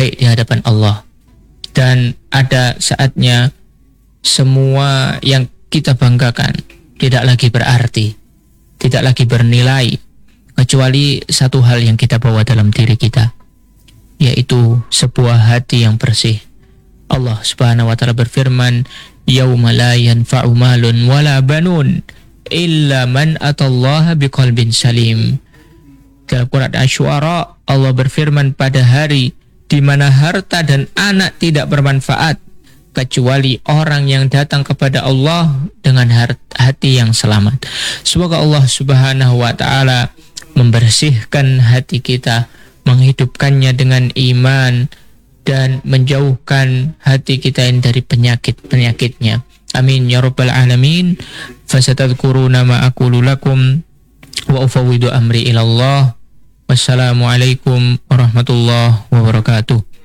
baik di hadapan Allah. Dan ada saatnya semua yang kita banggakan tidak lagi berarti, tidak lagi bernilai, kecuali satu hal yang kita bawa dalam diri kita, yaitu sebuah hati yang bersih. Allah Subhanahu wa taala berfirman, "Yauma la yanfa'u malun wala banun illa man atallaha biqalbin salim." Dalam Quran Asy-Syu'ara, Allah berfirman, pada hari di mana harta dan anak tidak bermanfaat kecuali orang yang datang kepada Allah dengan hati yang selamat. Semoga Allah Subhanahu wa taala membersihkan hati kita, menghidupkannya dengan iman, dan menjauhkan hati kita dari penyakit-penyakitnya. Amin ya rabbal alamin. Fasatadhkuruna ma aqulu lakum wa ufawwidu amri ila Allah. Wassalamualaikum warahmatullahi wabarakatuh.